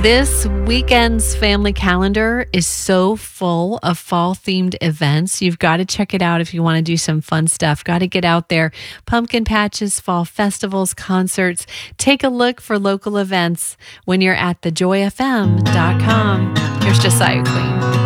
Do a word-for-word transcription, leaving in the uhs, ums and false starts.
This weekend's family calendar is so full of fall-themed events. You've got to check it out if you want to do some fun stuff. Got to get out there. Pumpkin patches, fall festivals, concerts. Take a look for local events when you're at the joy f m dot com. Here's Josiah Queen.